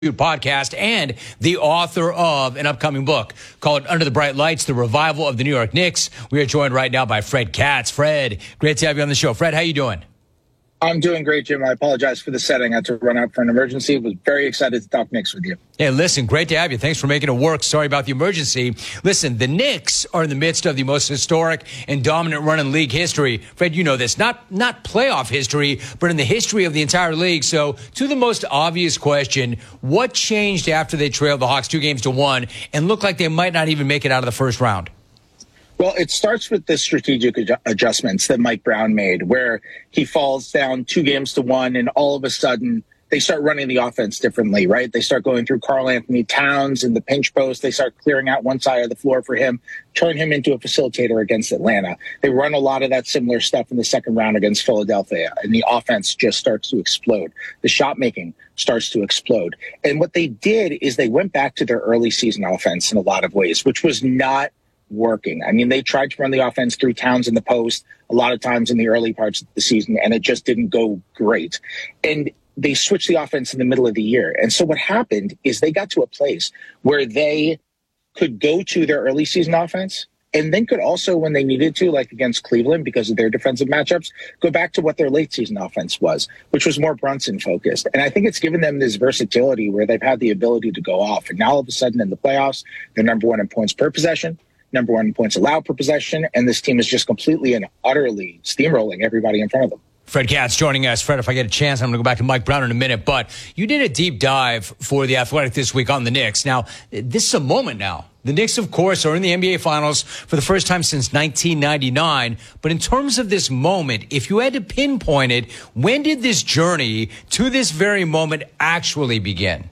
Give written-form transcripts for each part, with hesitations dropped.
podcast and the author of an upcoming book called Under the Bright Lights, The Revival of the New York Knicks. We are joined right now by Fred Katz. Fred, great to have you on the show. Fred, how you doing? I'm doing great, Jim. I apologize for the setting. I had to run out for an emergency. Was very excited to talk Knicks with you. Hey, listen, great to have you. Thanks for making it work. Sorry about the emergency. Listen, the Knicks are in the midst of the most historic and dominant run in league history. Fred, you know this. Not playoff history, but in the history of the entire league. So, to the most obvious question, what changed after they trailed the Hawks 2-1 and looked like they might not even make it out of the first round? Well, it starts with the strategic adjustments that Mike Brown made, where he falls down 2-1, and all of a sudden they start running the offense differently, right? They start going through Karl Anthony Towns in the pinch post. They start clearing out one side of the floor for him, turn him into a facilitator against Atlanta. They run a lot of that similar stuff in the second round against Philadelphia, and the offense just starts to explode. The shot making starts to explode. And what they did is they went back to their early season offense in a lot of ways, which was not working. I mean, they tried to run the offense through Towns in the post a lot of times in the early parts of the season, and it just didn't go great. And they switched the offense in the middle of the year. And so what happened is they got to a place where they could go to their early season offense and then could also, when they needed to, like against Cleveland because of their defensive matchups, go back to what their late season offense was, which was more Brunson focused. And I think it's given them this versatility where they've had the ability to go off. And now all of a sudden in the playoffs, they're number one in points per possession, number one in points allowed per possession, and this team is just completely and utterly steamrolling everybody in front of them. Fred Katz joining us. Fred, if I get a chance, I'm going to go back to Mike Brown in a minute, but you did a deep dive for The Athletic this week on the Knicks. Now, this is a moment now. The Knicks, of course, are in the NBA Finals for the first time since 1999, but in terms of this moment, if you had to pinpoint it, when did this journey to this very moment actually begin?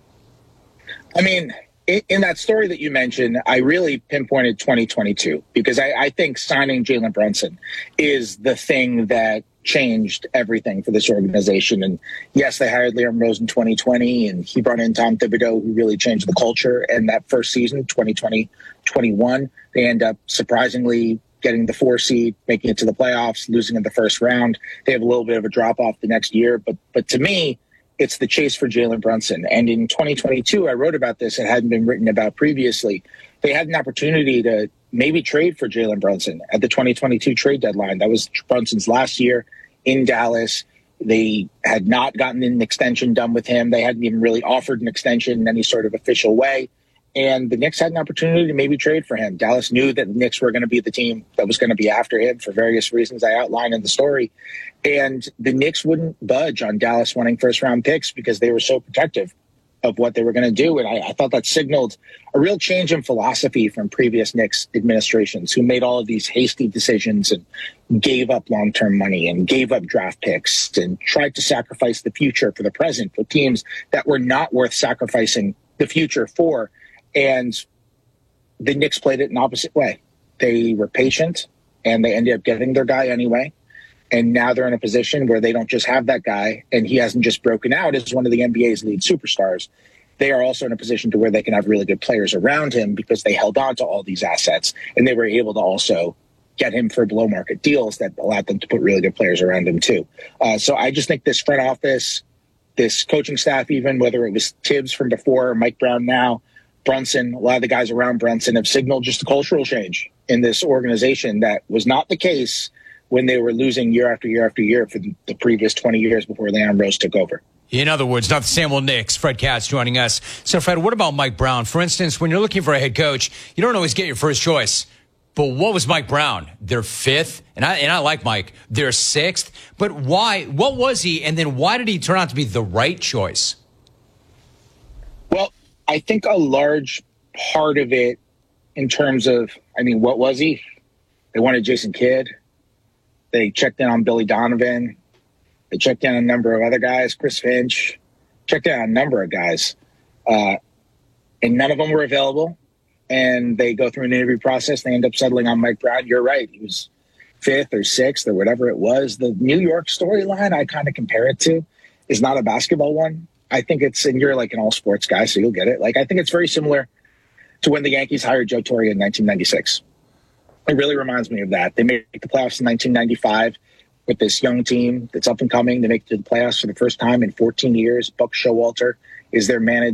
I mean, in that story that you mentioned, I really pinpointed 2022 because I think signing Jalen Brunson is the thing that changed everything for this organization. And yes, they hired Liam Rose in 2020, and he brought in Tom Thibodeau, who really changed the culture. And that first season, 2020-21, they end up surprisingly getting the 4 seed, making it to the playoffs, losing in the first round. They have a little bit of a drop off the next year. But to me, it's the chase for Jalen Brunson. And in 2022, I wrote about this. It hadn't been written about previously. They had an opportunity to maybe trade for Jalen Brunson at the 2022 trade deadline. That was Brunson's last year in Dallas. They had not gotten an extension done with him. They hadn't even really offered an extension in any sort of official way. And the Knicks had an opportunity to maybe trade for him. Dallas knew that the Knicks were going to be the team that was going to be after him for various reasons I outlined in the story. And the Knicks wouldn't budge on Dallas wanting first-round picks because they were so protective of what they were going to do. And I thought that signaled a real change in philosophy from previous Knicks administrations who made all of these hasty decisions and gave up long-term money and gave up draft picks and tried to sacrifice the future for the present for teams that were not worth sacrificing the future for. And the Knicks played it an opposite way. They were patient, and they ended up getting their guy anyway. And now they're in a position where they don't just have that guy, and he hasn't just broken out as one of the NBA's lead superstars. They are also in a position to where they can have really good players around him because they held on to all these assets, and they were able to also get him for below market deals that allowed them to put really good players around him too. So I just think this front office, this coaching staff, even whether it was Tibbs from before or Mike Brown now, Brunson, a lot of the guys around Brunson have signaled just a cultural change in this organization that was not the case when they were losing year after year after year for the previous 20 years before Leon Rose took over. In other words, not the same old Knicks. Fred Katz joining us. So, Fred, what about Mike Brown? For instance, when you're looking for a head coach, you don't always get your first choice. But what was Mike Brown? Their fifth? And I like Mike. Their sixth? But why? What was he? And then why did he turn out to be the right choice? Well, I think a large part of it in terms of, what was he? They wanted Jason Kidd. They checked in on Billy Donovan. They checked in on a number of other guys, Chris Finch, checked in on a number of guys. And none of them were available. And they go through an interview process. They end up settling on Mike Brown. You're right. He was fifth or sixth or whatever it was. The New York storyline I kind of compare it to is not a basketball one. I think it's, and you're like an all sports guy, so you'll get it. Like, I think it's very similar to when the Yankees hired Joe Torre in 1996. It really reminds me of that. They made the playoffs in 1995 with this young team that's up and coming. They make it to the playoffs for the first time in 14 years. Buck Showalter is their management